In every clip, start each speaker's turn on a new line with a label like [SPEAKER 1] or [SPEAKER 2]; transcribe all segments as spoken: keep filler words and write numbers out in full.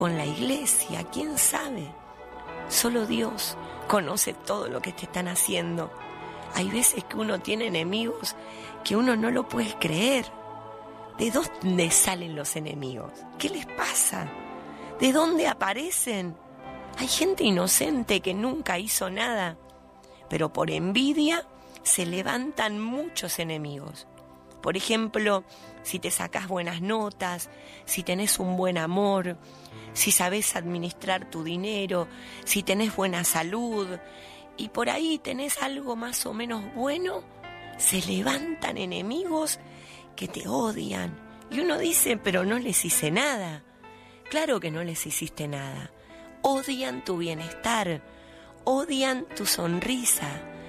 [SPEAKER 1] o en la iglesia, quién sabe. Solo Dios conoce todo lo que te están haciendo. Hay veces que uno tiene enemigos que uno no lo puede creer. ¿De dónde salen los enemigos? ¿Qué les pasa? ¿De dónde aparecen? Hay gente inocente que nunca hizo nada, pero por envidia se levantan muchos enemigos. Por ejemplo, si te sacás buenas notas, si tenés un buen amor, si sabés administrar tu dinero, si tenés buena salud y por ahí tenés algo más o menos bueno, se levantan enemigos que te odian. Y uno dice, pero no les hice nada. Claro que no les hiciste nada. Odian tu bienestar, odian tu sonrisa,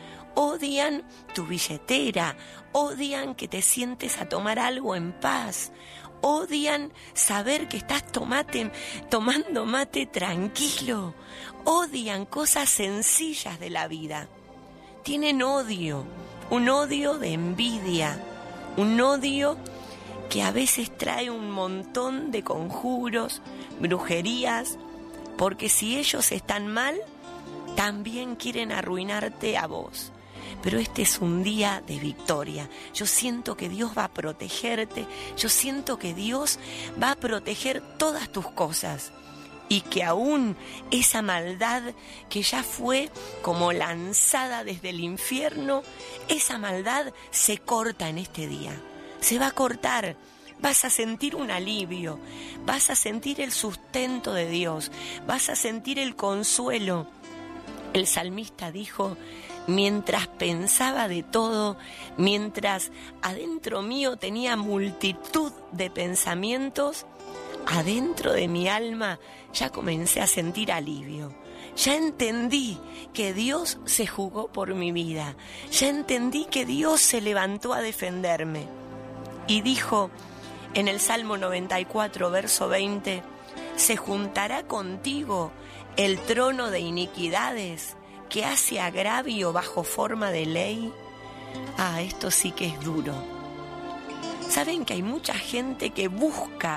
[SPEAKER 1] odian tu billetera, odian que te sientes a tomar algo en paz, odian saber que estás tomate, tomando mate tranquilo, odian cosas sencillas de la vida. Tienen odio, un odio de envidia, un odio que a veces trae un montón de conjuros, brujerías, porque si ellos están mal, también quieren arruinarte a vos. Pero este es un día de victoria. Yo siento que Dios va a protegerte, yo siento que Dios va a proteger todas tus cosas. Y que aún esa maldad que ya fue como lanzada desde el infierno, esa maldad se corta en este día. Se va a cortar. Vas a sentir un alivio, vas a sentir el sustento de Dios, vas a sentir el consuelo. El salmista dijo, mientras pensaba de todo, mientras adentro mío tenía multitud de pensamientos, adentro de mi alma ya comencé a sentir alivio. Ya entendí que Dios se jugó por mi vida, ya entendí que Dios se levantó a defenderme. Y dijo, en el Salmo noventa y cuatro, verso veinte, se juntará contigo el trono de iniquidades que hace agravio bajo forma de ley. Ah, esto sí que es duro. ¿Saben que hay mucha gente que busca,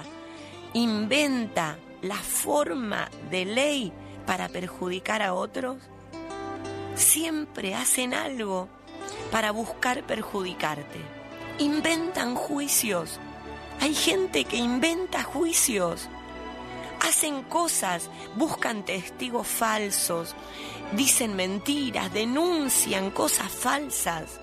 [SPEAKER 1] inventa la forma de ley para perjudicar a otros? Siempre hacen algo para buscar perjudicarte. Inventan juicios. Hay gente que inventa juicios, hacen cosas, buscan testigos falsos, dicen mentiras, denuncian cosas falsas.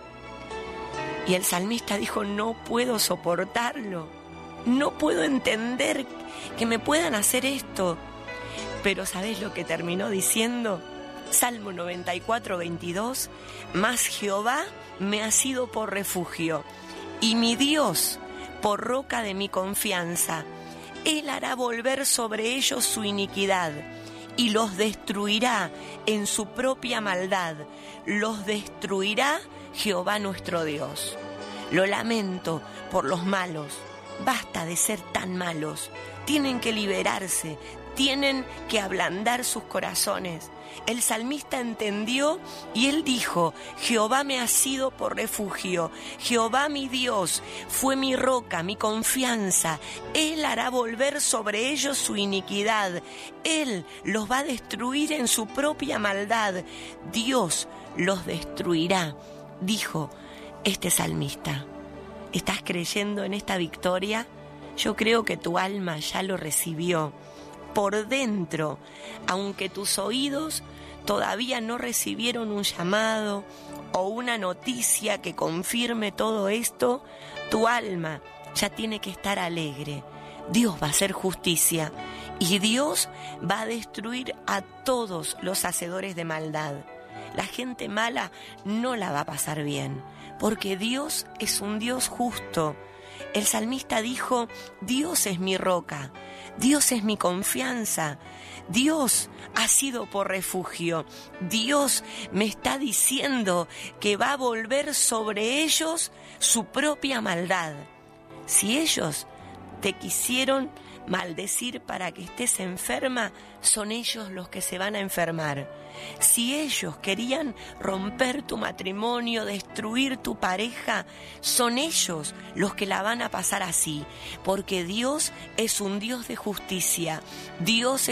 [SPEAKER 1] Y el salmista dijo, no puedo soportarlo, no puedo entender que me puedan hacer esto. Pero ¿sabés lo que terminó diciendo? Salmo noventa y cuatro, veintidós, mas Jehová me ha sido por refugio, y mi Dios por roca de mi confianza. Él hará volver sobre ellos su iniquidad y los destruirá en su propia maldad. Los destruirá Jehová nuestro Dios. Lo lamento por los malos. Basta de ser tan malos. Tienen que liberarse. Tienen que ablandar sus corazones. El salmista entendió y él dijo, Jehová me ha sido por refugio, Jehová mi Dios fue mi roca, mi confianza. Él hará volver sobre ellos su iniquidad. Él los va a destruir en su propia maldad. Dios los destruirá, dijo este salmista. ¿Estás creyendo en esta victoria? Yo creo que tu alma ya lo recibió. Por dentro, aunque tus oídos todavía no recibieron un llamado o una noticia que confirme todo esto, tu alma ya tiene que estar alegre. Dios va a hacer justicia y Dios va a destruir a todos los hacedores de maldad. La gente mala no la va a pasar bien, porque Dios es un Dios justo. El salmista dijo, Dios es mi roca, Dios es mi confianza, Dios ha sido por refugio, Dios me está diciendo que va a volver sobre ellos su propia maldad. Si ellos te quisieron maldecir para que estés enferma, son ellos los que se van a enfermar. Si ellos querían romper tu matrimonio, destruir tu pareja, son ellos los que la van a pasar así, porque Dios es un Dios de justicia. Dios